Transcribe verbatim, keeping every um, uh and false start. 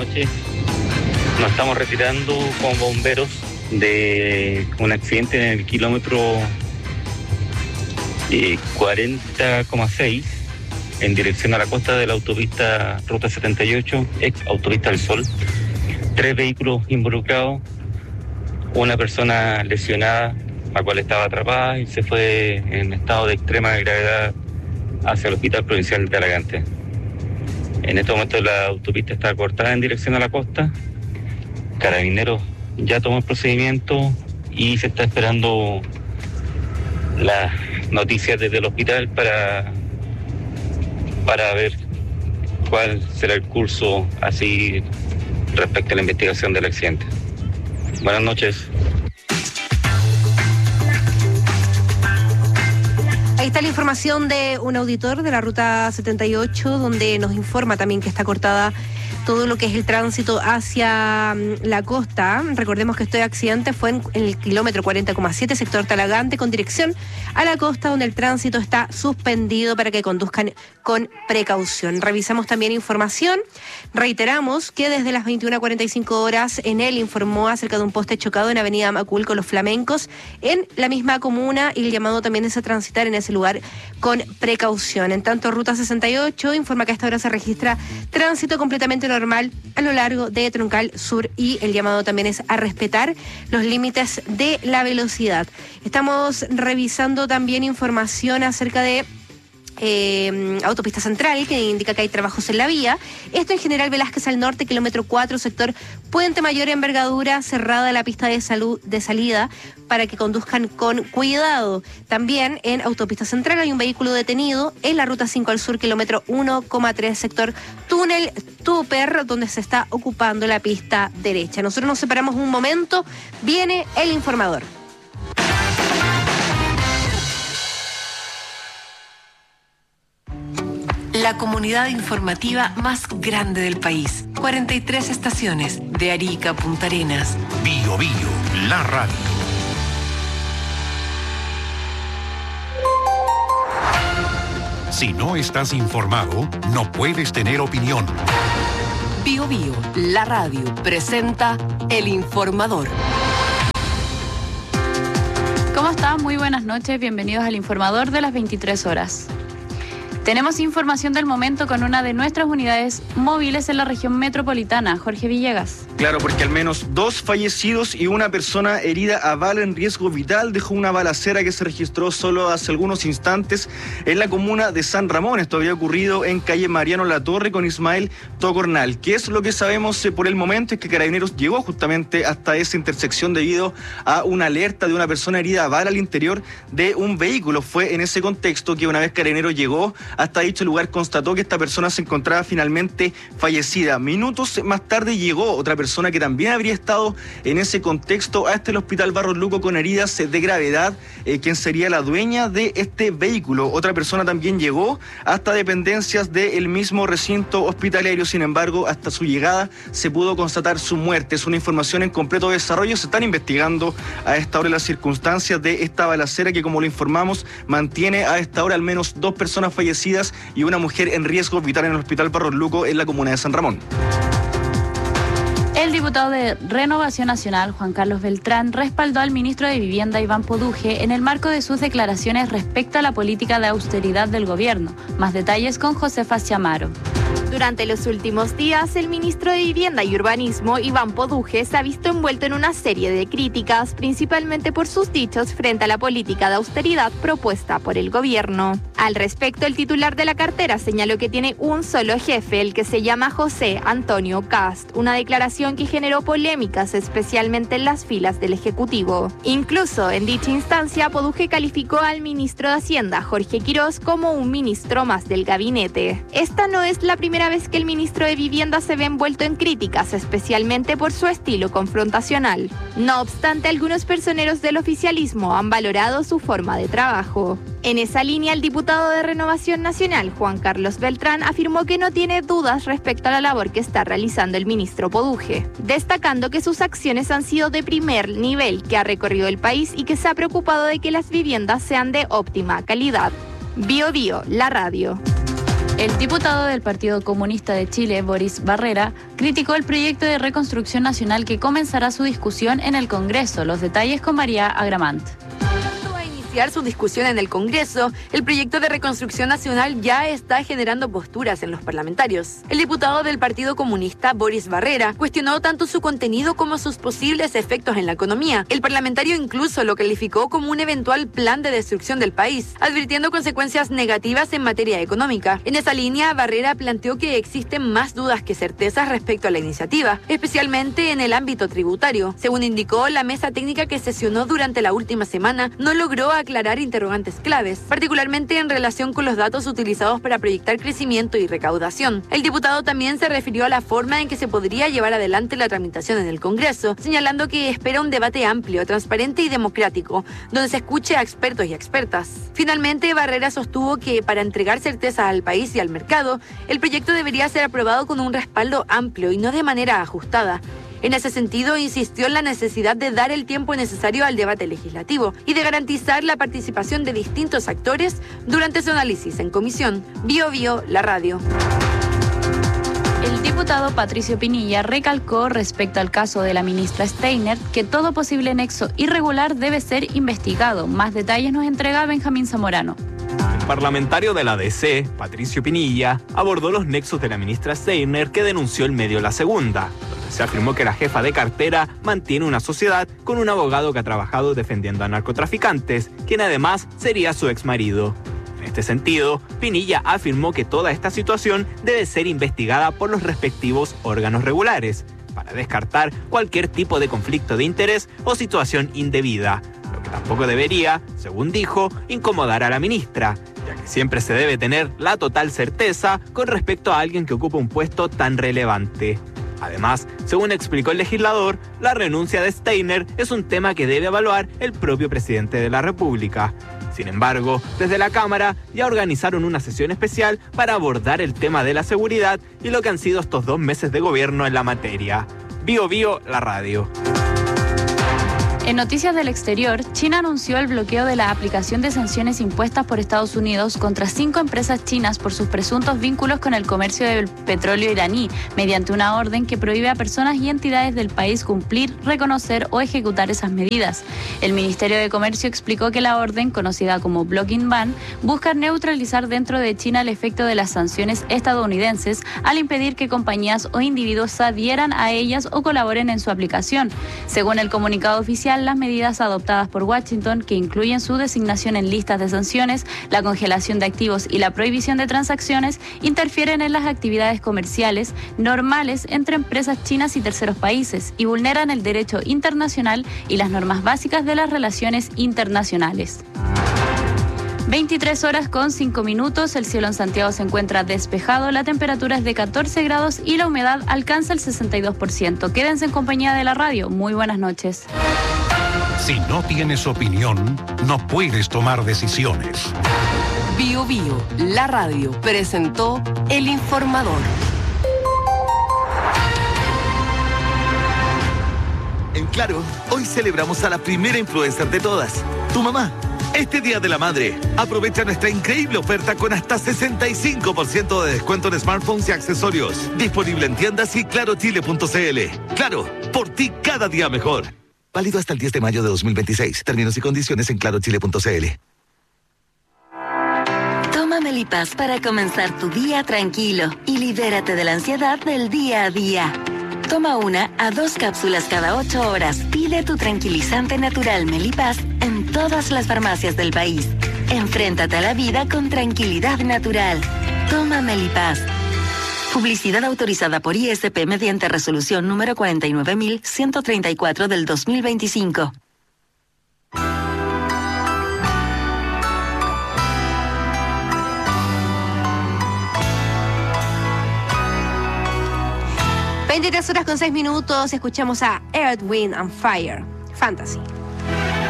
noches. Nos estamos retirando con bomberos de un accidente en el kilómetro eh, cuarenta coma seis en dirección a la costa de la autopista Ruta setenta y ocho, ex Autopista del Sol. Tres vehículos involucrados, una persona lesionada, la cual estaba atrapada y se fue en estado de extrema gravedad hacia el Hospital Provincial de Talagante. En este momento la autopista está cortada en dirección a la costa. Carabineros ya tomó el procedimiento y se está esperando las noticias desde el hospital para, para ver cuál será el curso así respecto a la investigación del accidente. Buenas noches. Ahí está la información de un auditor de la Ruta setenta y ocho, donde nos informa también que está cortada todo lo que es el tránsito hacia la costa. Recordemos que este accidente fue en, en el kilómetro cuarenta coma siete, sector Talagante, con dirección a la costa, donde el tránsito está suspendido para que conduzcan con precaución. Revisamos también información. Reiteramos que desde las veintiuna cuarenta y cinco horas Enel informó acerca de un poste chocado en Avenida Macul con Los Flamencos, en la misma comuna, y el llamado también es a transitar en ese lugar con precaución. En tanto, Ruta sesenta y ocho informa que a esta hora se registra tránsito completamente normal a lo largo de Troncal Sur, y el llamado también es a respetar los límites de la velocidad. Estamos revisando también información acerca de Eh, Autopista Central, que indica que hay trabajos en la vía. Esto en General Velázquez al norte, kilómetro cuatro, sector Puente Mayor envergadura, cerrada la pista de, salud, de salida para que conduzcan con cuidado. También en Autopista Central hay un vehículo detenido en la Ruta cinco al sur, kilómetro uno coma tres, sector Túnel Tupper, donde se está ocupando la pista derecha. Nosotros nos separamos un momento, viene el informador. La comunidad informativa más grande del país. cuarenta y tres estaciones, de Arica a Punta Arenas. Bio Bio, la radio. Si no estás informado, no puedes tener opinión. Bio Bio, la radio, presenta El Informador. ¿Cómo están? Muy buenas noches, bienvenidos al Informador de las veintitrés horas. Tenemos información del momento con una de nuestras unidades móviles en la región metropolitana, Jorge Villegas. Claro, porque al menos dos fallecidos y una persona herida a bala en riesgo vital dejó una balacera que se registró solo hace algunos instantes en la comuna de San Ramón. Esto había ocurrido en calle Mariano Latorre con Ismael Tocornal. ¿Qué es lo que sabemos por el momento? Es que Carabineros llegó justamente hasta esa intersección debido a una alerta de una persona herida a bala al interior de un vehículo. Fue en ese contexto que una vez Carabineros llegó hasta dicho lugar, constató que esta persona se encontraba finalmente fallecida. Minutos más tarde llegó otra persona que también habría estado en ese contexto a este el Hospital Barros Luco con heridas de gravedad, eh, quien sería la dueña de este vehículo. Otra persona también llegó hasta dependencias del mismo recinto hospitalario. Sin embargo, hasta su llegada se pudo constatar su muerte. Es una información en completo desarrollo. Se están investigando a esta hora las circunstancias de esta balacera que, como lo informamos, mantiene a esta hora al menos dos personas fallecidas y una mujer en riesgo vital en el Hospital Barros Luco en la comuna de San Ramón. El diputado de Renovación Nacional, Juan Carlos Beltrán, respaldó al ministro de Vivienda, Iván Poduje, en el marco de sus declaraciones respecto a la política de austeridad del gobierno. Más detalles con Josefa Chamaro. Durante los últimos días, el ministro de Vivienda y Urbanismo, Iván Poduje, se ha visto envuelto en una serie de críticas, principalmente por sus dichos frente a la política de austeridad propuesta por el gobierno. Al respecto, el titular de la cartera señaló que tiene un solo jefe, el que se llama José Antonio Cast, una declaración que generó polémicas, especialmente en las filas del Ejecutivo. Incluso en dicha instancia, Poduje calificó al ministro de Hacienda, Jorge Quirós, como un ministro más del gabinete. Esta no es la primera vez que el ministro de Vivienda se ve envuelto en críticas, especialmente por su estilo confrontacional. No obstante, algunos personeros del oficialismo han valorado su forma de trabajo. En esa línea, el diputado de Renovación Nacional, Juan Carlos Beltrán, afirmó que no tiene dudas respecto a la labor que está realizando el ministro Poduje, destacando que sus acciones han sido de primer nivel, que ha recorrido el país y que se ha preocupado de que las viviendas sean de óptima calidad. Bio Bio, la radio. El diputado del Partido Comunista de Chile, Boris Barrera, criticó el proyecto de reconstrucción nacional que comenzará su discusión en el Congreso. Los detalles con María Agramant. Su discusión en el Congreso, el proyecto de reconstrucción nacional ya está generando posturas en los parlamentarios. El diputado del Partido Comunista, Boris Barrera, cuestionó tanto su contenido como sus posibles efectos en la economía. El parlamentario incluso lo calificó como un eventual plan de destrucción del país, advirtiendo consecuencias negativas en materia económica. En esa línea, Barrera planteó que existen más dudas que certezas respecto a la iniciativa, especialmente en el ámbito tributario. Según indicó, la mesa técnica que sesionó durante la última semana no logró aclarar interrogantes claves, particularmente en relación con los datos utilizados para proyectar crecimiento y recaudación. El diputado también se refirió a la forma en que se podría llevar adelante la tramitación en el Congreso, señalando que espera un debate amplio, transparente y democrático, donde se escuche a expertos y expertas. Finalmente, Barrera sostuvo que para entregar certeza al país y al mercado, el proyecto debería ser aprobado con un respaldo amplio y no de manera ajustada. En ese sentido, insistió en la necesidad de dar el tiempo necesario al debate legislativo y de garantizar la participación de distintos actores durante su análisis en comisión. Bio Bio, la radio. El diputado Patricio Pinilla recalcó respecto al caso de la ministra Steiner que todo posible nexo irregular debe ser investigado. Más detalles nos entrega Benjamín Zamorano. El parlamentario de la D C, Patricio Pinilla, abordó los nexos de la ministra Steiner que denunció el medio La Segunda, donde se afirmó que la jefa de cartera mantiene una sociedad con un abogado que ha trabajado defendiendo a narcotraficantes, quien además sería su exmarido. En este sentido, Pinilla afirmó que toda esta situación debe ser investigada por los respectivos órganos regulares, para descartar cualquier tipo de conflicto de interés o situación indebida, lo que tampoco debería, según dijo, incomodar a la ministra, ya que siempre se debe tener la total certeza con respecto a alguien que ocupa un puesto tan relevante. Además, según explicó el legislador, la renuncia de Steiner es un tema que debe evaluar el propio presidente de la República. Sin embargo, desde la Cámara ya organizaron una sesión especial para abordar el tema de la seguridad y lo que han sido estos dos meses de gobierno en la materia. Bio Bio, la radio. En noticias del exterior, China anunció el bloqueo de la aplicación de sanciones impuestas por Estados Unidos contra cinco empresas chinas por sus presuntos vínculos con el comercio del petróleo iraní, mediante una orden que prohíbe a personas y entidades del país cumplir, reconocer o ejecutar esas medidas. El Ministerio de Comercio explicó que la orden, conocida como Blocking Ban, busca neutralizar dentro de China el efecto de las sanciones estadounidenses al impedir que compañías o individuos se adhieran a ellas o colaboren en su aplicación. Según el comunicado oficial, las medidas adoptadas por Washington, que incluyen su designación en listas de sanciones, la congelación de activos y la prohibición de transacciones, interfieren en las actividades comerciales normales entre empresas chinas y terceros países y vulneran el derecho internacional y las normas básicas de las relaciones internacionales. veintitrés horas con cinco minutos, el cielo en Santiago se encuentra despejado, la temperatura es de catorce grados y la humedad alcanza el sesenta y dos por ciento. Quédense en compañía de la radio. Muy buenas noches. Si no tienes opinión, no puedes tomar decisiones. Bio Bio, la radio, presentó El Informador. En Claro, hoy celebramos a la primera influencer de todas, tu mamá. Este Día de la Madre, aprovecha nuestra increíble oferta con hasta sesenta y cinco por ciento de descuento en smartphones y accesorios. Disponible en tiendas y claro chile punto c l. Claro, por ti cada día mejor. Válido hasta el diez de mayo de dos mil veintiséis. Términos y condiciones en claro chile punto c l. Toma Melipaz para comenzar tu día tranquilo y libérate de la ansiedad del día a día. Toma una a dos cápsulas cada ocho horas. Pide tu tranquilizante natural Melipaz en todas las farmacias del país. Enfréntate a la vida con tranquilidad natural. Toma Melipaz. Publicidad autorizada por I S P mediante resolución número cuarenta y nueve mil ciento treinta y cuatro del dos mil veinticinco. veintitrés horas con seis minutos, escuchamos a Earth, Wind and Fire, Fantasy.